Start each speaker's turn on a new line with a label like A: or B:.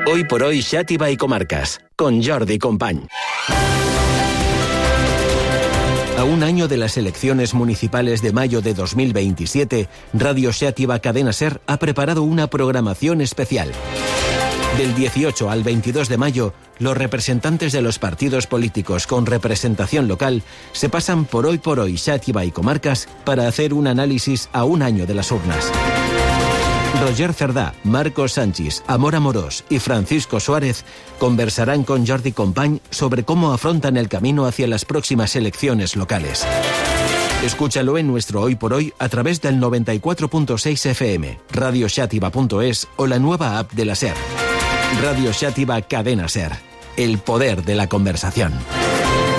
A: Hoy por hoy, Xàtiva y Comarcas, con Jordi Company. A un año de las elecciones municipales de mayo de 2027, Radio Xàtiva Cadena Ser ha preparado una programación especial. Del 18 al 22 de mayo, los representantes de los partidos políticos con representación local se pasan por Hoy Xàtiva y Comarcas para hacer un análisis a un año de las urnas. Roger Cerdà, Marcos Sánchez, Amor Amorós y Francisco Suárez conversarán con Jordi Company sobre cómo afrontan el camino hacia las próximas elecciones locales. Escúchalo en nuestro Hoy por Hoy a través del 94.6 FM, radioxàtiva.es o la nueva app de la SER. Radio Xàtiva Cadena Ser. El poder de la conversación.